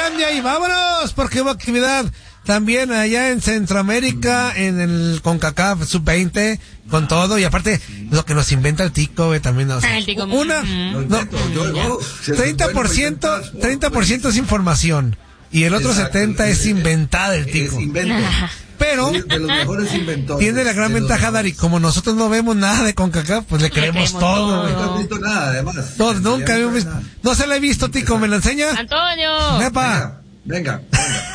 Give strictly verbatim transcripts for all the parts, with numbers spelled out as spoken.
Finlandia y vámonos, porque hubo actividad también allá en Centroamérica, en el CONCACAF sub veinte, con todo, y aparte, lo que nos inventa el tico, güey, también, o sea, el tico, una, mm. no, treinta por ciento, treinta por ciento es información, y el otro Exacto, setenta es inventada el tico. Es invento. Pero de los mejores inventores. Tiene la gran ventaja, Dari, como nosotros no vemos nada de CONCACAF, pues le creemos todo, güey. No has visto nada, además. No, nunca habíamos visto. Nada. No se la he visto, tico, ¿me la enseña? Antonio. Nepa. Venga, venga. venga.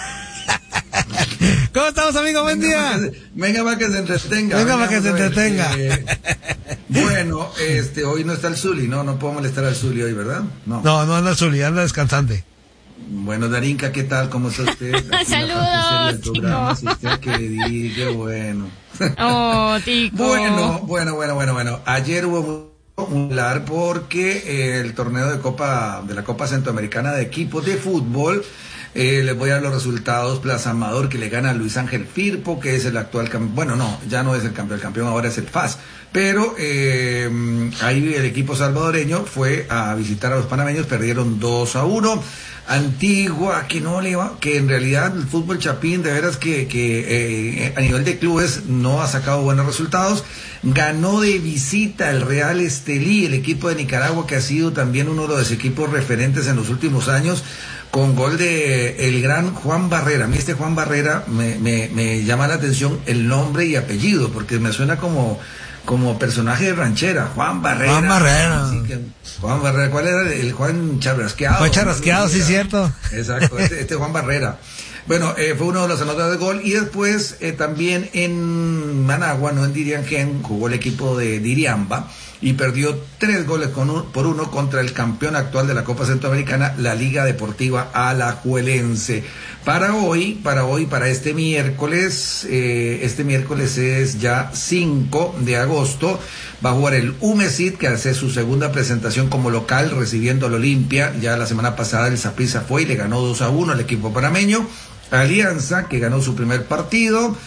¿Cómo estamos, amigo? Buen día. Venga, para que se entretenga. Venga, para que se entretenga. Eh, bueno, este, hoy no está el Zuli, ¿no? No puedo molestar al Zuli hoy, ¿verdad? No. No, no anda Zuli, anda descansante. Bueno, Darinka, ¿qué tal? ¿Cómo está usted? Saludos, Tico. Si usted qué qué bueno. Oh, Tico. Bueno, bueno, bueno, bueno, bueno. Ayer hubo un hablar porque eh, el torneo de Copa, de la Copa Centroamericana de Equipos de Fútbol, Eh, les voy a dar los resultados. Plaza Amador, que le gana a Luis Ángel Firpo, que es el actual campeón. Bueno, no, ya no es el campeón, el campeón ahora es el F A S. Pero eh, ahí el equipo salvadoreño fue a visitar a los panameños, perdieron dos a uno. Antigua, que no le va, que en realidad el fútbol chapín, de veras que, que eh, a nivel de clubes no ha sacado buenos resultados. Ganó de visita el Real Estelí, el equipo de Nicaragua, que ha sido también uno de los equipos referentes en los últimos años, con gol de el gran Juan Barrera. A mí este Juan Barrera me, me, me llama la atención el nombre y apellido, porque me suena como, como personaje de ranchera. Juan Barrera. Juan Barrera. Sí, que, Juan Barrera, ¿cuál era el Juan Charrasqueado? Juan Charrasqueado, sí, cierto. Exacto, este, este Juan Barrera. Bueno, eh, fue uno de los anotadores de gol, y después eh, también en Managua, no en Diriangén, jugó el equipo de Diriamba y perdió tres goles con un, por uno contra el campeón actual de la Copa Centroamericana, la Liga Deportiva Alajuelense. Para hoy, para hoy, para este miércoles, eh, este miércoles es ya cinco de agosto, va a jugar el Umesid, que hace su segunda presentación como local, recibiendo al Olimpia. Ya la semana pasada el Saprissa fue y le ganó dos a uno al equipo panameño. Alianza, que ganó su primer partido,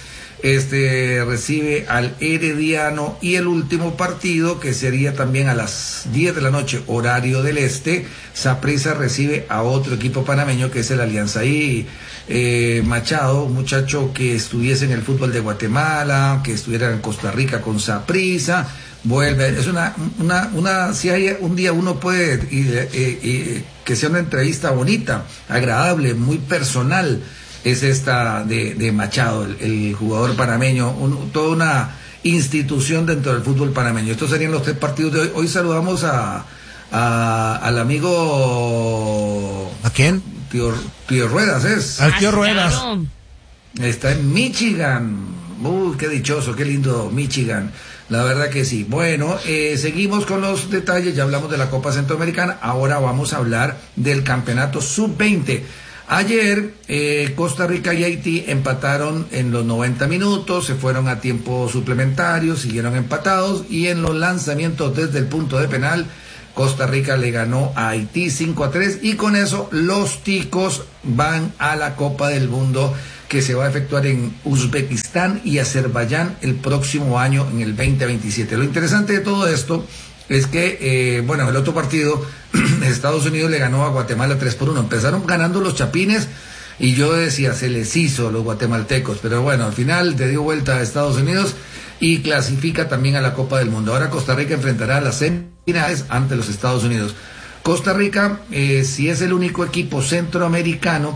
este recibe al Herediano, y el último partido, que sería también a las diez de la noche, horario del este, Saprissa recibe a otro equipo panameño, que es el Alianza. Y eh, Machado, un muchacho que estuviese en el fútbol de Guatemala, que estuviera en Costa Rica con Saprissa, vuelve. Es una, una, una, si hay un día uno puede, y, eh, eh, que sea una entrevista bonita, agradable, muy personal, es esta de, de Machado, el, el jugador panameño, un, toda una institución dentro del fútbol panameño. Estos serían los tres partidos de hoy. Hoy saludamos a, a al amigo... ¿A quién? Tío, tío Ruedas es. Al tío Ruedas. Claro. Está en Michigan. Uy, qué dichoso, qué lindo Michigan. La verdad que sí. Bueno, eh, seguimos con los detalles. Ya hablamos de la Copa Centroamericana. Ahora vamos a hablar del campeonato sub veinte. Ayer eh, Costa Rica y Haití empataron en los noventa minutos, se fueron a tiempo suplementario, siguieron empatados, y en los lanzamientos desde el punto de penal, Costa Rica le ganó a Haití cinco a tres, y con eso los ticos van a la Copa del Mundo, que se va a efectuar en Uzbekistán y Azerbaiyán el próximo año, en el veinte veintisiete. Lo interesante de todo esto es que, eh, bueno, el otro partido, Estados Unidos le ganó a Guatemala tres por uno. Empezaron ganando los chapines, y yo decía, se les hizo los guatemaltecos, pero bueno, al final te dio vuelta a Estados Unidos y clasifica también a la Copa del Mundo. Ahora Costa Rica enfrentará a las semifinales ante los Estados Unidos. Costa Rica, eh, si es el único equipo centroamericano